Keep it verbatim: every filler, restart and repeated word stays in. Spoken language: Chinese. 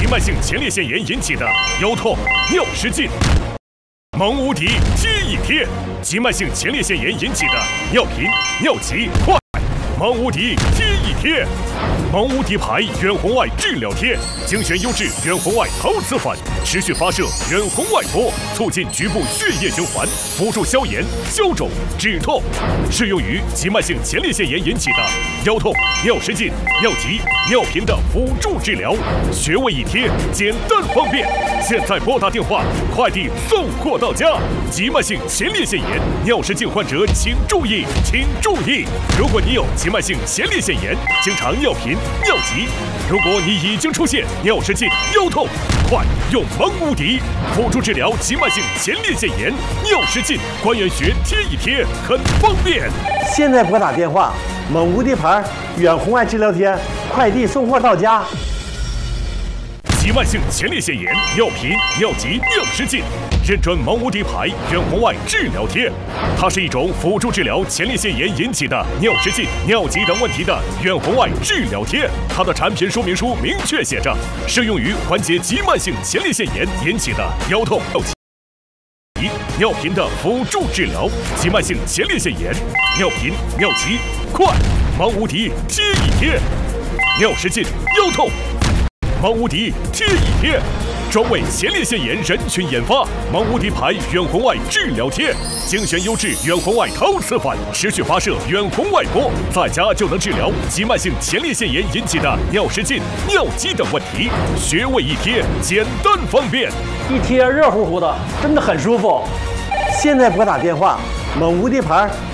慢性前列腺炎引起的腰痛、尿失禁。蒙无敌贴一贴，急慢性前列腺炎引起的尿频、尿急快。蒙无敌贴一贴，蒙无敌牌远红外治疗贴，精选优质远红外陶瓷粉，持续发射远红外波，促进局部血液循环，辅助消炎、消肿、止痛，适用于急慢性前列腺炎引起的腰痛、尿失禁、尿急、尿频的辅助治疗，穴位一贴，简单方便。现在拨打电话，快递送货到家。急慢性前列腺炎、尿失禁患者请注意，请注意！如果你有急慢性前列腺炎，经常尿频、尿急；如果你已经出现尿失禁、腰痛，快用蒙无敌辅助治疗急慢性前列腺炎、尿失禁，关元穴贴一贴，很方便。 现在拨打电话，蒙无敌牌远红外治疗贴，快递送货到家。 急慢性前列腺炎、尿频、尿急、尿失禁，认准蒙无敌牌远红外治疗贴。它是一种辅助治疗前列腺炎引起的尿失禁、尿急等问题的远红外治疗贴。它的产品说明书明确写着，适用于缓解急慢性前列腺炎引起的腰痛、尿急、尿频的辅助治疗。急慢性前列腺炎、尿频、尿急，快！蒙无敌贴一贴。尿失禁、腰痛。蒙无敌贴一贴，专为前列腺炎人群研发。蒙无敌牌远红外治疗贴，精选优质远红外陶瓷粉，持续发射远红外波，在家就能治疗急慢性前列腺炎引起的尿失禁、尿急等问题。穴位一贴，简单方便， 一贴热乎乎的，真的很舒服。现在拨打电话，蒙无敌牌